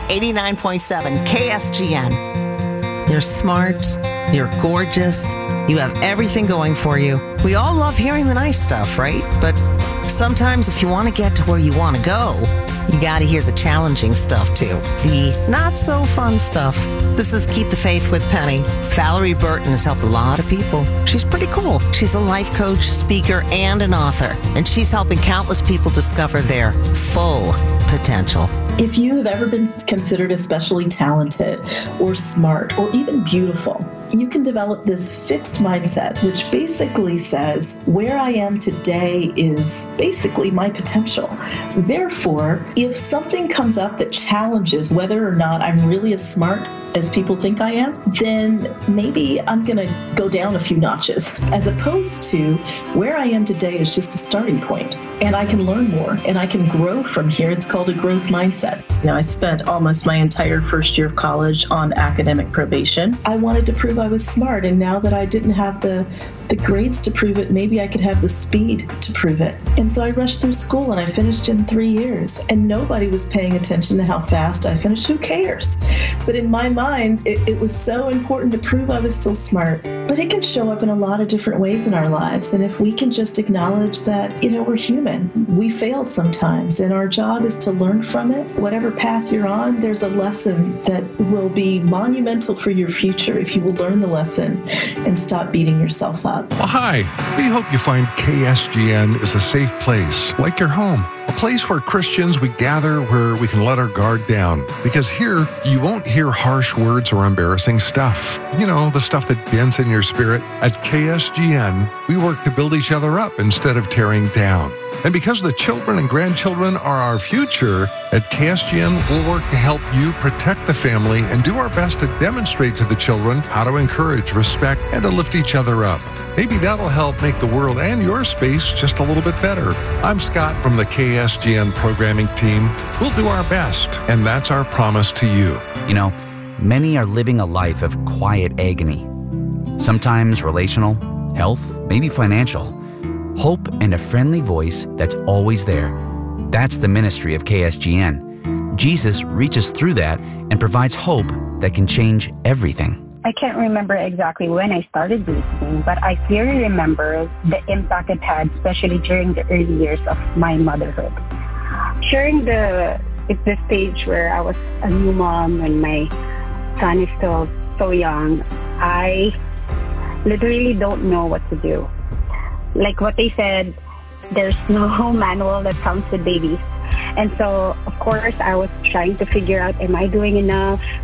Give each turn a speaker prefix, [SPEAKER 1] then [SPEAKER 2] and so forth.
[SPEAKER 1] 89.7 KSGN. You're smart. You're gorgeous. You have everything going for you. We all love hearing the nice stuff, right? But sometimes if you want to get to where you want to go, you got to hear the challenging stuff too. The not so fun stuff. This is Keep the Faith with Penny. Valerie Burton has helped a lot of people. She's pretty cool. She's a life coach, speaker, and an author. And she's helping countless people discover their full potential.
[SPEAKER 2] If you have ever been considered especially talented or smart or even beautiful, you can develop this fixed mindset, which basically says where I am today is basically my potential. Therefore, if something comes up that challenges whether or not I'm really as smart as people think I am, then maybe I'm going to go down a few notches, as opposed to where I am today is just a starting point, and I can learn more and I can grow from here. It's called a growth mindset. I spent almost my entire first year of college on academic probation. I wanted to prove I was smart, and now that I didn't have the grades to prove it, maybe I could have the speed to prove it. And so I rushed through school and I finished in 3 years, and nobody was paying attention to how fast I finished. Who cares? But in my mind, it was so important to prove I was still smart. But it can show up in a lot of different ways in our lives. And if we can just acknowledge that, we're human, we fail sometimes, and our job is to learn from it. Whatever path you're on, there's a lesson that will be monumental for your future if you will learn the lesson and stop beating yourself up.
[SPEAKER 3] Well, hi. We hope you find KSGN is a safe place, like your home. A place where Christians, we gather where we can let our guard down. Because here, you won't hear harsh words or embarrassing stuff. The stuff that dents in your spirit. At KSGN, we work to build each other up instead of tearing down. And because the children and grandchildren are our future, at KSGN, we'll work to help you protect the family and do our best to demonstrate to the children how to encourage, respect, and to lift each other up. Maybe that'll help make the world and your space just a little bit better. I'm Scott from the KSGN programming team. We'll do our best, and that's our promise to you.
[SPEAKER 4] Many are living a life of quiet agony. Sometimes relational, health, maybe financial. Hope and a friendly voice that's always there. That's the ministry of KSGN. Jesus reaches through that and provides hope that can change everything.
[SPEAKER 5] I can't remember exactly when I started listening, but I clearly remember the impact it had, especially during the early years of my motherhood. During the stage where I was a new mom and my son is still so young, I literally don't know what to do. Like what they said, there's no manual that comes with babies. And so, of course, I was trying to figure out, am I doing enough?